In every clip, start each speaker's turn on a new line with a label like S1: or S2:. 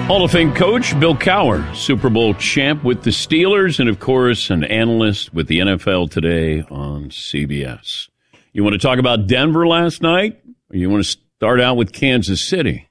S1: Hall of Fame coach Bill Cowher, Super Bowl champ with the Steelers, and of course an analyst with the NFL Today on CBS. You want to talk about Denver last night, or you want to start out with Kansas City?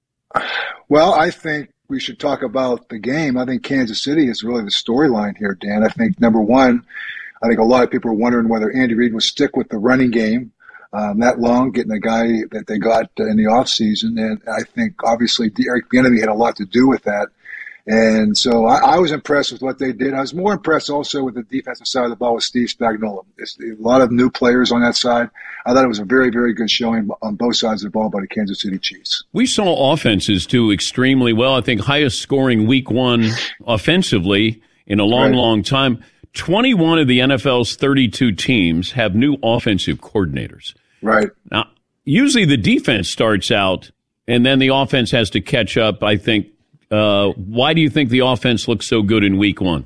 S2: Well, I think we should talk about the game. I think Kansas City is really the storyline here, Dan. I think, number one, I think a lot of people are wondering whether Andy Reid will stick with the running game that long, getting a guy that they got in the offseason. And I think, obviously, Eric Bieniemy had a lot to do with that. And so I was impressed with what they did. I was more impressed also with the defensive side of the ball with Steve Spagnuolo. It's a lot of new players on that side. I thought it was a very, very good showing on both sides of the ball by the Kansas City Chiefs.
S1: We saw offenses do extremely well. I think highest scoring week one offensively in a long, long time. 21 of the NFL's 32 teams have new offensive coordinators.
S2: Right.
S1: Now, usually the defense starts out and then the offense has to catch up, I think. Why do you think the offense looks so good in week one?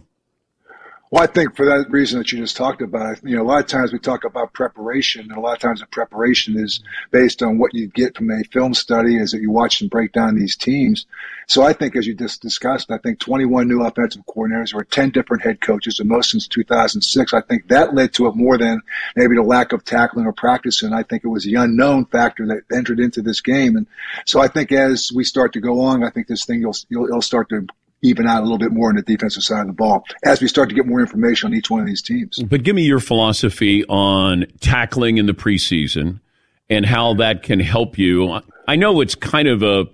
S2: Well, I think for that reason that you just talked about, a lot of times we talk about preparation, and a lot of times the preparation is based on what you get from a film study as that you watch them break down these teams. So I think, as you just discussed, I think 21 new offensive coordinators or 10 different head coaches, the most since 2006. I think that led to it more than maybe the lack of tackling or practicing. I think it was the unknown factor that entered into this game. And so I think as we start to go along, I think this thing you'll start to even out a little bit more on the defensive side of the ball as we start to get more information on each one of these teams.
S1: But give me your philosophy on tackling in the preseason and how that can help you. I know it's kind of a,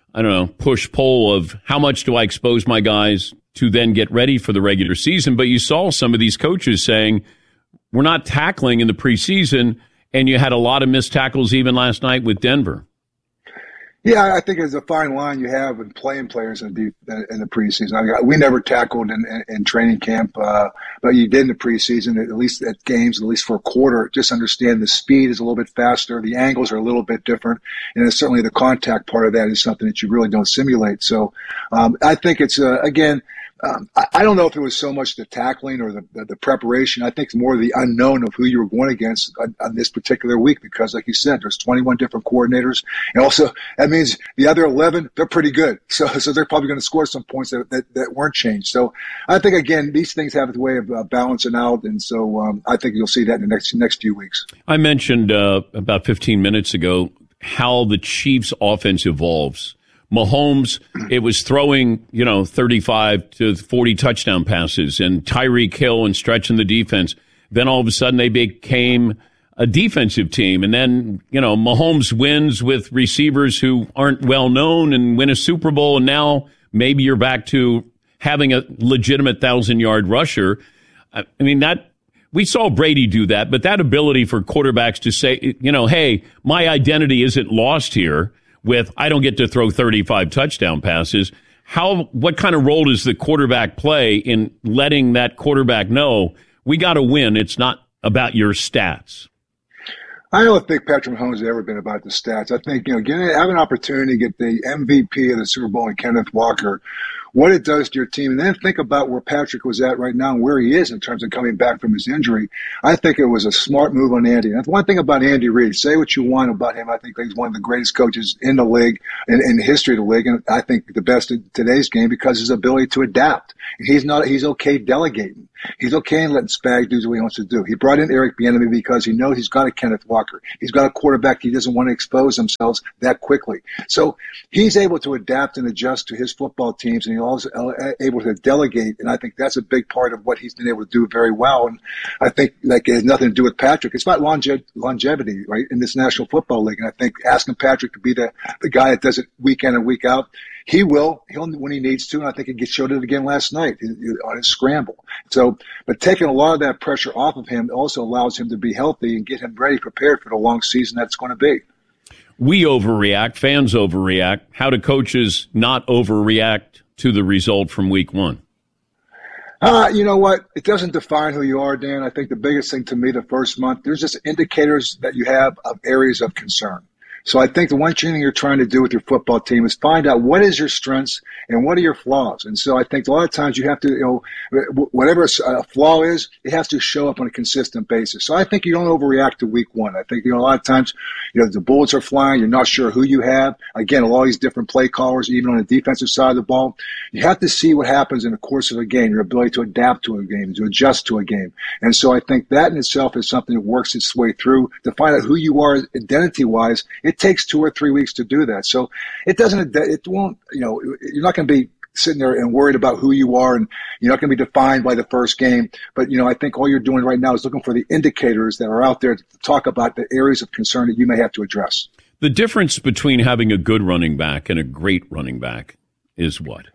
S1: push-pull of how much do I expose my guys to then get ready for the regular season. But you saw some of these coaches saying, we're not tackling in the preseason, and you had a lot of missed tackles even last night with Denver.
S2: Yeah, I think it's a fine line you have in playing players in the preseason. We never tackled in training camp, but you did in the preseason, at least at games, at least for a quarter. Just understand the speed is a little bit faster. The angles are a little bit different. And certainly the contact part of that is something that you really don't simulate. So I think it's, again, I don't know if it was so much the tackling or the preparation. I think it's more the unknown of who you were going against on this particular week because, like you said, there's 21 different coordinators. And also, that means the other 11, they're pretty good. So they're probably going to score some points that weren't changed. So I think, again, these things have a way of balancing out. And so I think you'll see that in the next few weeks.
S1: I mentioned about 15 minutes ago how the Chiefs' offense evolves. Mahomes, it was throwing, 35 to 40 touchdown passes and Tyreek Hill and stretching the defense. Then all of a sudden they became a defensive team. And then, Mahomes wins with receivers who aren't well known and win a Super Bowl. And now maybe you're back to having a legitimate 1,000-yard rusher. I mean, we saw Brady do that, but that ability for quarterbacks to say, hey, my identity isn't lost here. With I don't get to throw 35 touchdown passes. What kind of role does the quarterback play in letting that quarterback know we got to win? It's not about your stats.
S2: I don't think Patrick Mahomes has ever been about the stats. I think, have an opportunity to get the MVP of the Super Bowl in Kenneth Walker, what it does to your team, and then think about where Patrick was at right now and where he is in terms of coming back from his injury. I think it was a smart move on Andy. And that's one thing about Andy Reid. Say what you want about him. I think he's one of the greatest coaches in the league, in the history of the league, and I think the best in today's game because of his ability to adapt. He's okay delegating. He's okay in letting Spag do what he wants to do. He brought in Eric Bieniemy because he knows he's got a Kenneth Walker. He's got a quarterback he doesn't want to expose themselves that quickly. So he's able to adapt and adjust to his football teams, and he's also able to delegate. And I think that's a big part of what he's been able to do very well. And I think it has nothing to do with Patrick. It's about longevity, right, in this National Football League. And I think asking Patrick to be the guy that does it week in and week out, he'll when he needs to, and I think he showed it again last night on his scramble. So, but taking a lot of that pressure off of him also allows him to be healthy and get him ready, prepared for the long season that's going to be.
S1: We overreact, fans overreact. How do coaches not overreact to the result from week one?
S2: You know what? It doesn't define who you are, Dan. I think the biggest thing to me the first month, there's just indicators that you have of areas of concern. So I think the one thing you're trying to do with your football team is find out what is your strengths and what are your flaws. And so I think a lot of times you have to, whatever a flaw is, it has to show up on a consistent basis. So I think you don't overreact to week one. I think, a lot of times, the bullets are flying. You're not sure who you have. Again, a lot of these different play callers, even on the defensive side of the ball. You have to see what happens in the course of a game, your ability to adapt to a game, to adjust to a game. And so I think that in itself is something that works its way through to find out who you are identity-wise. It takes 2 or 3 weeks to do that. So it won't, you're not going to be sitting there and worried about who you are, and you're not going to be defined by the first game. But, I think all you're doing right now is looking for the indicators that are out there to talk about the areas of concern that you may have to address.
S1: The difference between having a good running back and a great running back is what?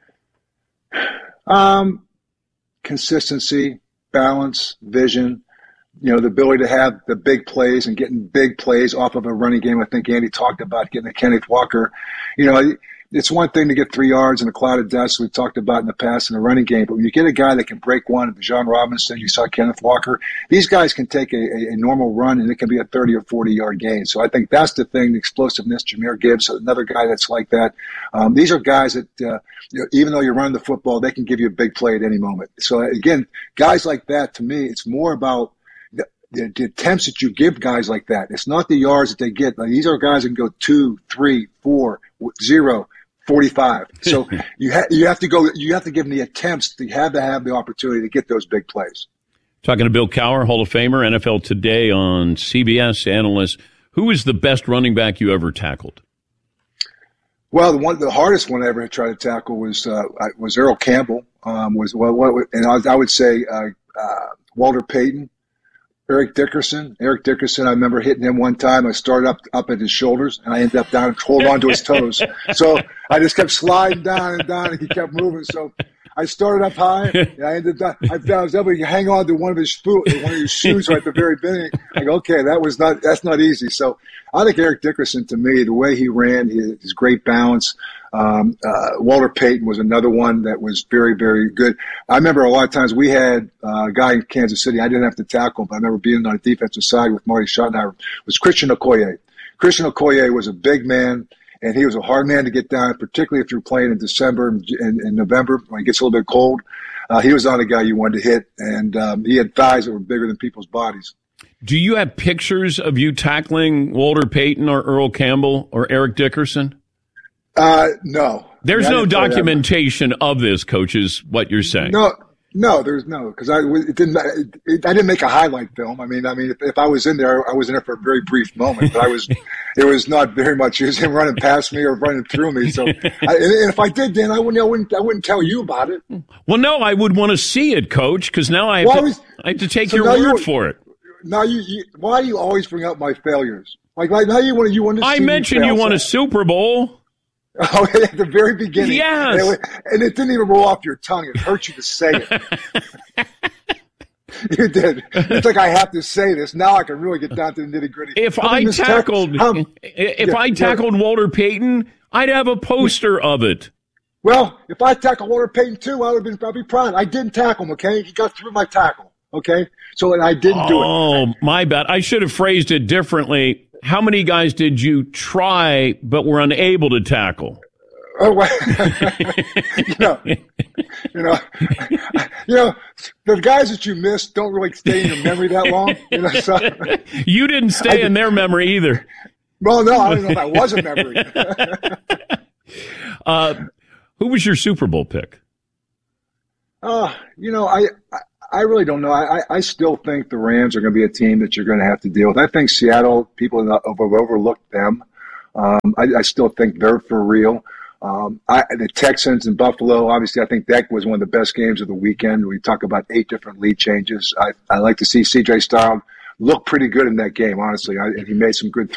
S2: Consistency, balance, vision, the ability to have the big plays and getting big plays off of a running game. I think Andy talked about getting a Kenneth Walker. It's one thing to get 3 yards in a cloud of dust we've talked about in the past in a running game, but when you get a guy that can break one, Bijan Robinson, you saw Kenneth Walker, these guys can take a normal run and it can be a 30 or 40-yard gain. So I think that's the thing, the explosiveness. Jahmyr Gibbs, another guy that's like that. These are guys that, even though you're running the football, they can give you a big play at any moment. So again, guys like that, to me, it's more about the attempts that you give guys like that. It's not the yards that they get. Like, these are guys that can go 2, 3, 4, 0, 45. So you have to give them the attempts to have the opportunity to get those big plays.
S1: Talking to Bill Cowher, Hall of Famer, NFL Today on CBS analyst. Who is the best running back you ever tackled?
S2: Well, the hardest one I ever tried to tackle was Earl Campbell. I would say Walter Payton. Eric Dickerson, I remember hitting him one time. I started up at his shoulders, and I ended up down, hold on to his toes. So I just kept sliding down and down, and he kept moving. So I started up high, and I ended up, I was able to hang on to one of his shoes right at the very beginning. Like, okay, that's not easy. So I think Eric Dickerson, to me, the way he ran, his great balance. Walter Payton was another one that was very, very good. I remember a lot of times we had a guy in Kansas City. I didn't have to tackle him, but I remember being on the defensive side with Marty Schottenheimer. Was Christian Okoye. Christian Okoye was a big man, and he was a hard man to get down, particularly if you're playing in December and November when it gets a little bit cold. He was not a guy you wanted to hit, and he had thighs that were bigger than people's bodies.
S1: Do you have pictures of you tackling Walter Payton or Earl Campbell or Eric Dickerson?
S2: No.
S1: There's no documentation of this, Coach, is what you're saying.
S2: No, there's no, because I didn't make a highlight film. I mean, if I was in there, I was in there for a very brief moment, but it was not very much. It was him running past me or running through me. So, and if I did, Dan, I wouldn't tell you about it.
S1: Well, no, I would want to see it, Coach, because now I have to take your word for it.
S2: Now why do you always bring up my failures? Like now you want to.
S1: I mentioned you won a Super Bowl.
S2: Oh, at the very beginning.
S1: Yes.
S2: And it didn't even roll off your tongue. It hurt you to say it. You did. It's like, I have to say this. Now I can really get down to the nitty-gritty.
S1: If I tackled Walter Payton, I'd have a poster of it.
S2: Well, if I tackled Walter Payton too, I would have been probably proud. I didn't tackle him, okay? He got through my tackle, okay? So, and I didn't do it. Oh,
S1: my bad. I should have phrased it differently. How many guys did you try but were unable to tackle?
S2: Oh, well, the guys that you missed don't really stay in your memory that long. So,
S1: you didn't stay in their memory either.
S2: Well, no, I don't know if that was a memory.
S1: Who was your Super Bowl pick?
S2: I really don't know. I still think the Rams are going to be a team that you're going to have to deal with. I think Seattle, people have overlooked them. I still think they're for real. The Texans and Buffalo, obviously, I think that was one of the best games of the weekend. We talk about 8 different lead changes. I like to see C.J. Stroud look pretty good in that game, honestly. He made some good